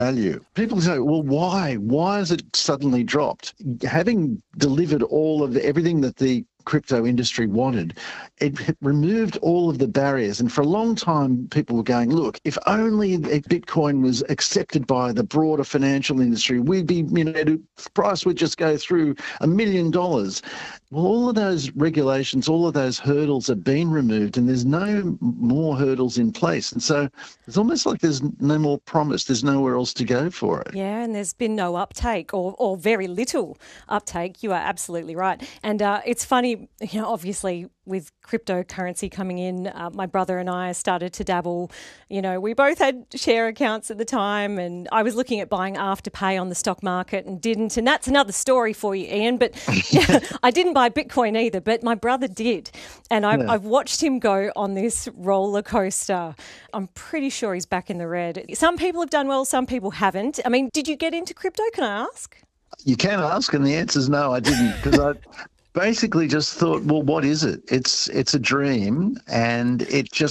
value. People say, well, why? Why has it suddenly dropped? Having delivered all of everything that the crypto industry wanted, it removed all of the barriers. And for a long time, people were going, look, if only Bitcoin was accepted by the broader financial industry, we'd be, the price would just go through $1 million. Well, all of those regulations, all of those hurdles have been removed, and there's no more hurdles in place. And so it's almost like there's no more promise. There's nowhere else to go for it. Yeah, and there's been no uptake or very little uptake. You are absolutely right. And it's funny, obviously with cryptocurrency coming in, my brother and I started to dabble. We both had share accounts at the time, and I was looking at buying Afterpay on the stock market and didn't. And that's another story for you, Ian. But I didn't buy Bitcoin either, but my brother did. And I've watched him go on this roller coaster. I'm pretty sure he's back in the red. Some people have done well, some people haven't. I mean, did you get into crypto, can I ask? You can ask, and the answer is no, I didn't, because I basically just thought, well, what is it? It's a dream, and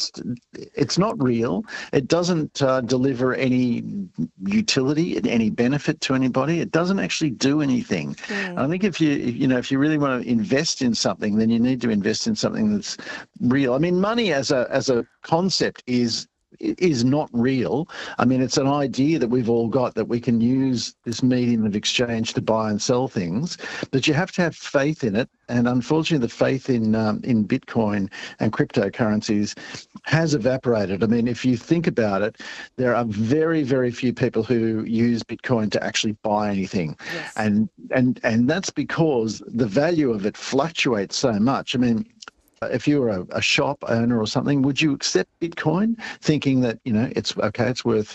it's not real. It doesn't deliver any utility, any benefit to anybody. It doesn't actually do anything. I think if you really want to invest in something, then you need to invest in something that's real. I mean, money as a concept is not real. I mean, it's an idea that we've all got, that we can use this medium of exchange to buy and sell things, but you have to have faith in it. And unfortunately, the faith in Bitcoin and cryptocurrencies has evaporated. I mean, if you think about it, there are very, very few people who use Bitcoin to actually buy anything. Yes. And that's because the value of it fluctuates so much. I mean, if you were a shop owner or something, would you accept Bitcoin thinking that, it's worth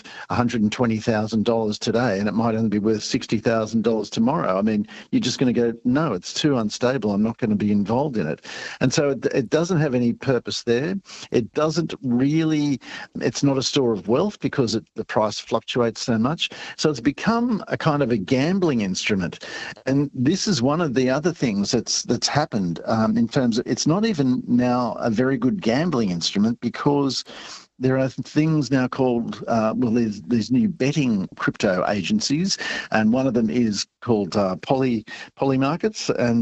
$120,000 today and it might only be worth $60,000 tomorrow? I mean, you're just going to go, no, it's too unstable. I'm not going to be involved in it. And so it doesn't have any purpose there. It doesn't really, it's not a store of wealth because the price fluctuates so much. So it's become a kind of a gambling instrument. And this is one of the other things that's happened in terms of, it's not even now a very good gambling instrument, because there are things now called, there's these new betting crypto agencies, and one of them is called Poly Markets, and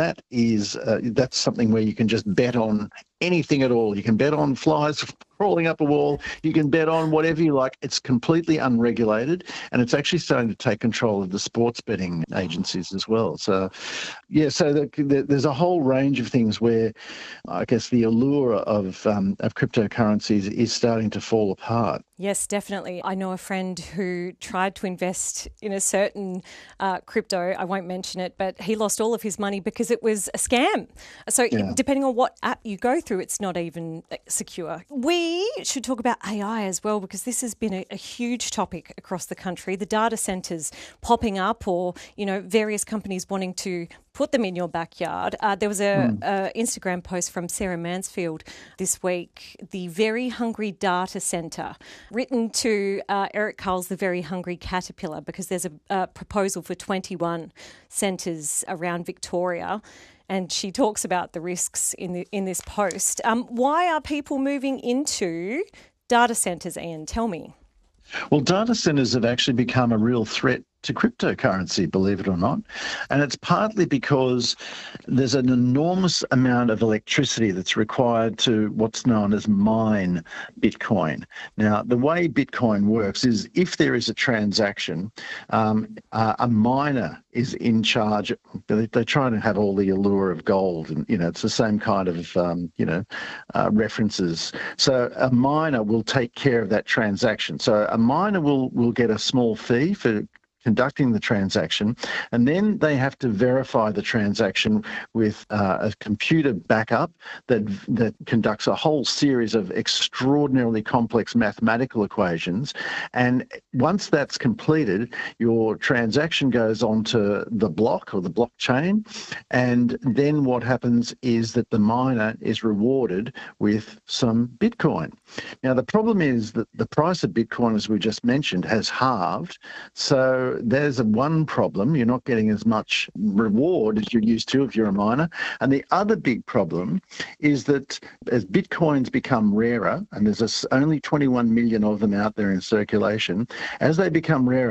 that's something where you can just bet on anything at all. You can bet on flies crawling up a wall. You can bet on whatever you like. It's completely unregulated, and it's actually starting to take control of the sports betting agencies as well. So, there's a whole range of things where I guess the allure of cryptocurrencies is starting to fall apart. Yes, definitely. I know a friend who tried to invest in a certain crypto. I won't mention it, but he lost all of his money because it was a scam. So depending on what app you go through, it's not even secure. We should talk about AI as well, because this has been a huge topic across the country. The data centres popping up, or, various companies wanting to put them in your backyard. There was a Instagram post from Sarah Mansfield this week, the Very Hungry Data Centre, written to Eric Carl's The Very Hungry Caterpillar, because there's a proposal for 21 centres around Victoria. And she talks about the risks in this post. Why are people moving into data centres, Ian? Tell me. Well, data centres have actually become a real threat to cryptocurrency, believe it or not. And it's partly because there's an enormous amount of electricity that's required to what's known as mine Bitcoin. Now, the way Bitcoin works is if there is a transaction, a miner is in charge. They try to have all the allure of gold, and, it's the same kind of, references. So a miner will take care of that transaction. So a miner will get a small fee for conducting the transaction, and then they have to verify the transaction with a computer backup that conducts a whole series of extraordinarily complex mathematical equations. And once that's completed, your transaction goes onto the block or the blockchain, and then what happens is that the miner is rewarded with some Bitcoin. Now, the problem is that the price of Bitcoin, as we just mentioned, has halved. So So there's one problem. You're not getting as much reward as you're used to if you're a miner. And the other big problem is that as Bitcoins become rarer, and there's only 21 million of them out there in circulation, as they become rarer,